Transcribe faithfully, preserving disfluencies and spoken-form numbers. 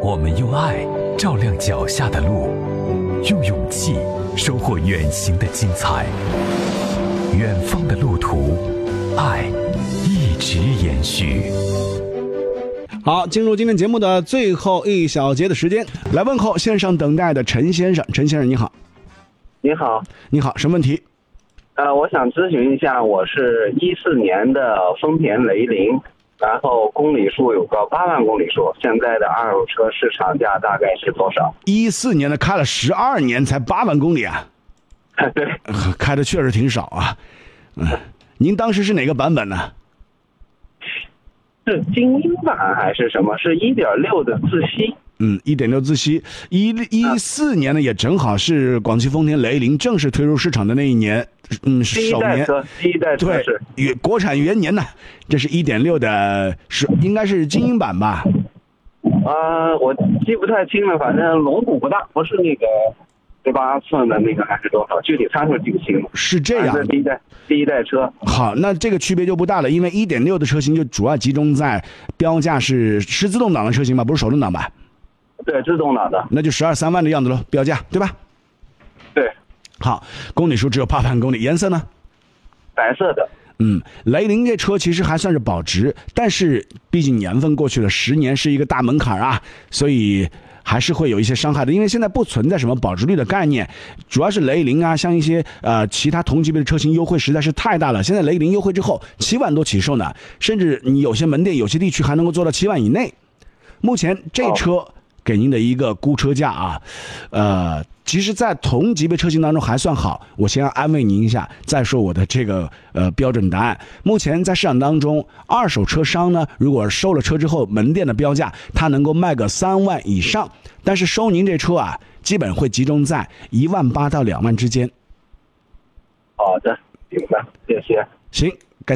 我们用爱照亮脚下的路，用勇气收获远行的精彩。远方的路途，爱一直延续。 好，进入今天节目的最后一小节的时间，来问候线上等待的陈先生。陈先生你好。 你好。 你好，什么问题？ 呃，我想咨询一下，我是一四年的丰田雷凌，然后公里数有个八万公里数，现在的二手车市场价大概是多少？ 一四年的开了十二年才八万公里啊？ 对， 开的确实挺少啊。嗯，您当时是哪个版本呢？ 是精英版还是什么？是一点六的自吸。 嗯，一点六自吸，一一四年呢，也正好是广汽丰田雷凌正式推入市场的那一年，嗯，首年， 第一代车是对，国产元年呢，这是一点六的，是应该是精英版吧？ 呃，我记不太清了，反正龙骨不大，不是那个十八寸的那个还是多少，具体参数记不清了。 是这样， 第一代第一代车。 好，那这个区别就不大了，因为一点六的车型就主要集中在标价是是自动挡的车型吧，不是手动挡吧？ 对，自动挡的， 那就十二三万的样子喽，标价对吧？ 对。 好，公里数只有八万公里，颜色呢？ 白色的。 嗯，雷凌这车其实还算是保值，但是毕竟年份过去了，十年是一个大门槛啊，所以还是会有一些伤害的。因为现在不存在什么保值率的概念，主要是雷凌啊，像一些呃其他同级别的车型优惠实在是太大了。现在雷凌优惠之后七万多起售呢，甚至你有些门店、有些地区还能够做到七万以内。目前这车给您的一个估车价啊，呃，其实在同级别车型当中还算好。我先安慰您一下，再说我的这个呃标准答案。目前在市场当中，二手车商呢，如果收了车之后，门店的标价它能够卖个三万以上，但是收您这车啊，基本会集中在一万八到两万之间。 好的，明白，谢谢。 行，